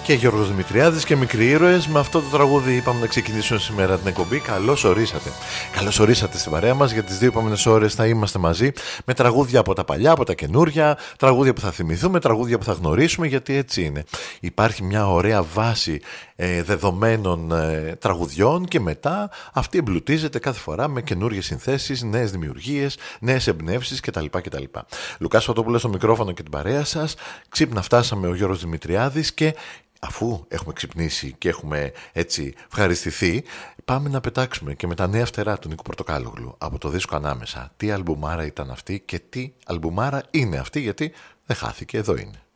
Και Γιώργος Δημητριάδης και Μικροί Ήρωες. Με αυτό το τραγούδι είπαμε να ξεκινήσουμε σήμερα την εκπομπή. Καλώς ορίσατε. Καλώς ορίσατε στην παρέα μας. Για τις 2 επόμενες ώρες θα είμαστε μαζί με τραγούδια από τα παλιά, από τα καινούρια, τραγούδια που θα θυμηθούμε, τραγούδια που θα γνωρίσουμε, γιατί έτσι είναι. Υπάρχει μια ωραία βάση δεδομένων τραγουδιών και μετά αυτή εμπλουτίζεται κάθε φορά με καινούριες συνθέσεις, νέες δημιουργίες, νέες εμπνεύσεις κτλ. Λουκάς Φωτόπουλος στο μικρόφωνο και την παρέα σας. Ξύπνα φτάσαμε, ο Γιώργος Δημητριάδης, και αφού έχουμε ξυπνήσει και έχουμε έτσι ευχαριστηθεί, πάμε να πετάξουμε και με τα νέα φτερά του Νίκου Πορτοκάλογλου από το δίσκο Ανάμεσα. Τι αλμπουμάρα ήταν αυτή και τι αλμπουμάρα είναι αυτή, γιατί δεν χάθηκε, εδώ είναι.